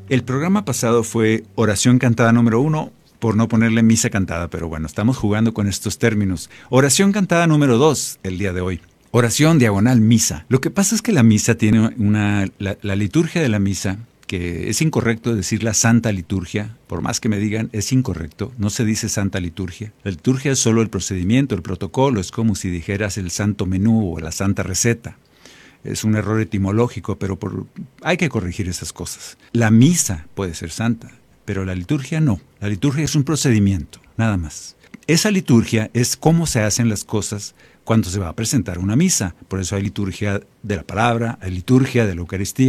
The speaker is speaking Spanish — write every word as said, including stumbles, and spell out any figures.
El programa pasado fue oración cantada número uno, por no ponerle misa cantada, pero bueno, estamos jugando con estos términos. Oración cantada número dos, el día de hoy. Oración diagonal misa. Lo que pasa es que la misa tiene una... La, la liturgia de la misa, que es incorrecto decir la santa liturgia, por más que me digan, es incorrecto, no se dice santa liturgia. La liturgia es solo el procedimiento, el protocolo, es como si dijeras el santo menú o la santa receta. Es un error etimológico, pero por, hay que corregir esas cosas. La misa puede ser santa, pero la liturgia no. La liturgia es un procedimiento, nada más. Esa liturgia es cómo se hacen las cosas cuando se va a presentar una misa. Por eso hay liturgia de la palabra, hay liturgia de la Eucaristía.